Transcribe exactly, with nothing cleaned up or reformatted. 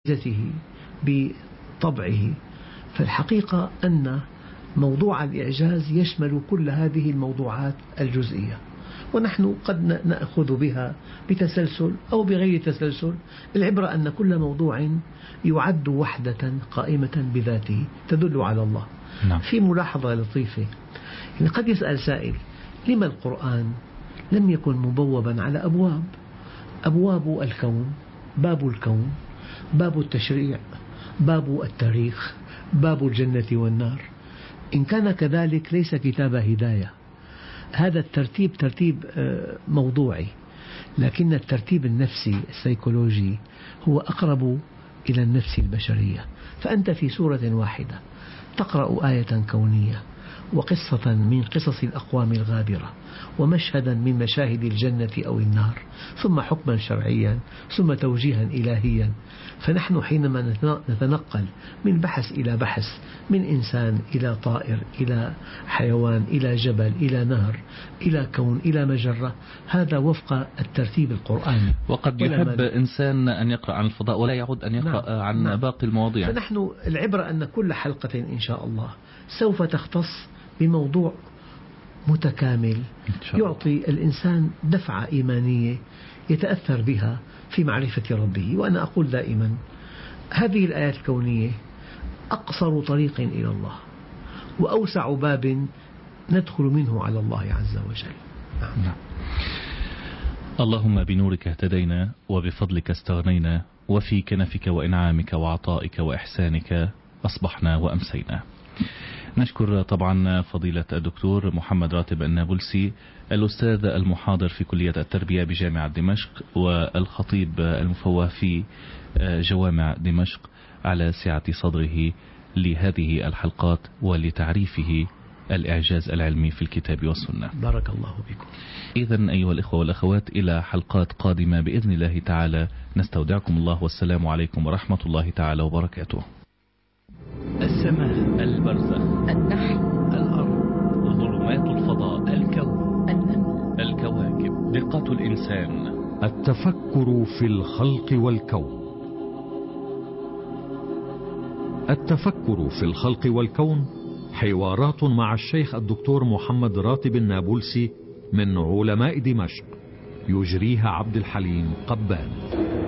ذاته بطبعه. فالحقيقة أن موضوع الإعجاز يشمل كل هذه الموضوعات الجزئية، ونحن قد نأخذ بها بتسلسل أو بغير تسلسل. العبرة أن كل موضوع يعد وحدة قائمة بذاته تدل على الله. نعم. في ملاحظة لطيفة، يعني قد يسأل سائل: لما القرآن لم يكن مبوبا على أبواب؟ أبواب الكون، باب الكون، باب التشريع، باب التاريخ، باب الجنة والنار. إن كان كذلك ليس كتاب هداية، هذا الترتيب ترتيب موضوعي، لكن الترتيب النفسي السيكولوجي هو أقرب إلى النفس البشرية. فأنت في سورة واحدة تقرأ آية كونية وقصة من قصص الأقوام الغابرة ومشهدا من مشاهد الجنة أو النار، ثم حكما شرعيا، ثم توجيها إلهيا. فنحن حينما نتنقل من بحث إلى بحث، من إنسان إلى طائر إلى حيوان إلى جبل إلى نهر إلى كون إلى مجرة، هذا وفق الترتيب القرآني. وقد يحب إنسان أن يقرأ عن الفضاء ولا يعود أن يقرأ نعم. عن نعم. باقي المواضيع. فنحن العبرة أن كل حلقة إن شاء الله سوف تختص بموضوع متكامل يعطي الإنسان دفعة إيمانية يتأثر بها في معرفة ربه. وأنا أقول دائما هذه الآيات الكونية أقصر طريق إلى الله وأوسع باب ندخل منه على الله عز وجل. نعم. نعم. اللهم بنورك اهتدينا وبفضلك استغنينا وفي كنفك وإنعامك وعطائك وإحسانك أصبحنا وأمسينا. نشكر طبعا فضيلة الدكتور محمد راتب النابلسي، الأستاذ المحاضر في كلية التربية بجامعة دمشق والخطيب المفوه في جوامع دمشق، على سعة صدره لهذه الحلقات ولتعريفه الإعجاز العلمي في الكتاب والسنة. بارك الله بكم. إذن أيها الإخوة والأخوات، إلى حلقات قادمة بإذن الله تعالى، نستودعكم الله والسلام عليكم ورحمة الله تعالى وبركاته. السماء، البرزخ، النحل، الأرض، ظلمات الفضاء، الكون، النمل، الكواكب، دقة الإنسان، التفكر في الخلق والكون. التفكر في الخلق والكون حوارات مع الشيخ الدكتور محمد راتب النابلسي من علماء دمشق، يجريها عبد الحليم قبان.